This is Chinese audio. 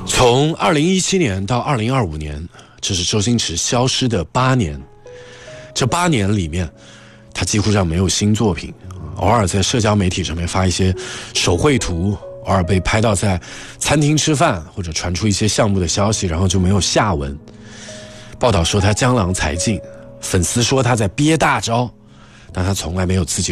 从2017年到2025年，这是周星驰消失的8年。这8年里面，他几乎上没有新作品，偶尔在社交媒体上面发一些手绘图，偶尔被拍到在餐厅吃饭，或者传出一些项目的消息，然后就没有下文。报道说他江郎才尽，粉丝说他在憋大招，但他从来没有自己